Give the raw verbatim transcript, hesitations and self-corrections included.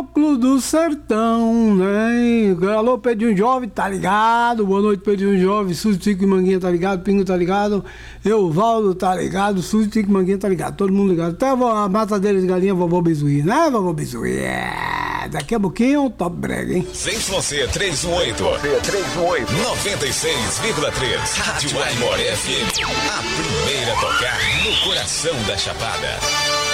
Do sertão, né? Alô, Pedrinho Jovem, tá ligado? Boa noite, Pedrinho Jovem. Suzy, Tico e Manguinha, tá ligado? Pingo, tá ligado? Euvaldo, tá ligado? Suzy, Tico e Manguinha, tá ligado? Todo mundo ligado. Até a matadeira de galinha, vovô Bizuí, né, vovô Bizuí? É. Daqui a pouquinho, top brega, hein? Z Y trezentos e dezoito. trezentos e dezoito. noventa e seis vírgula três. Rádio Aimor F M. A primeira a tocar no coração da Chapada.